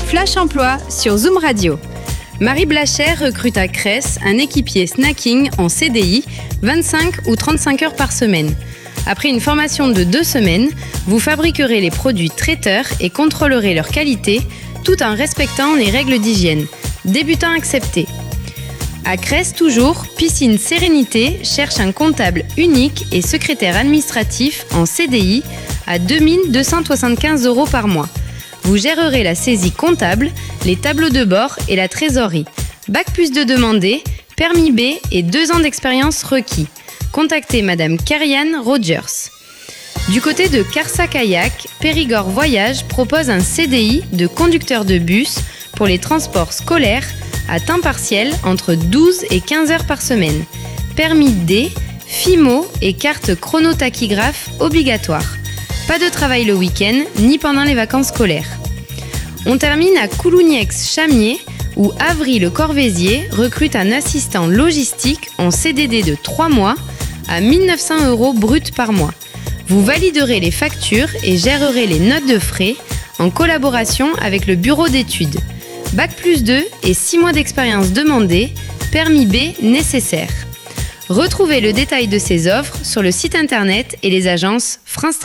Flash Emploi sur Zoom Radio. Marie Blacher recrute à Cress un équipier snacking en CDI, 25 ou 35 heures par semaine. Après une formation de 2 semaines, vous fabriquerez les produits traiteurs et contrôlerez leur qualité tout en respectant les règles d'hygiène. Débutants acceptés. À Cress toujours, Piscine Sérénité cherche un comptable unique et secrétaire administratif en CDI à 2 275 € par mois. Vous gérerez la saisie comptable, les tableaux de bord et la trésorerie. Bac+2 demandé, permis B et 2 ans d'expérience requis. Contactez Madame Karianne Rogers. Du côté de Carsa Kayak, Périgord Voyage propose un CDI de conducteur de bus pour les transports scolaires à temps partiel entre 12 et 15 heures par semaine. Permis D, FIMO et carte chronotachygraphe obligatoire. Pas de travail le week-end ni pendant les vacances scolaires. On termine à Coulougnex-Chamiers où Avry Le Corvézier recrute un assistant logistique en CDD de 3 mois à 1 900 € brut par mois. Vous validerez les factures et gérerez les notes de frais en collaboration avec le bureau d'études. Bac+2 et 6 mois d'expérience demandée, permis B nécessaire. Retrouvez le détail de ces offres sur le site internet et les agences France Travail.